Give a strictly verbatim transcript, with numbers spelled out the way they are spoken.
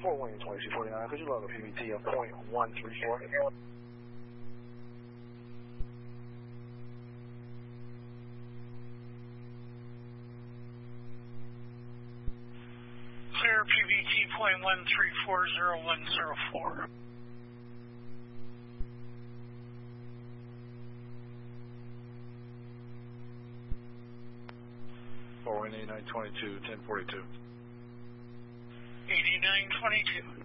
four one twenty-two forty-nine, could you log a P V T of point one three four? Clear P V T point one three four zero one zero four. four one eight nine twenty-two ten forty-two. eighty-nine twenty-two.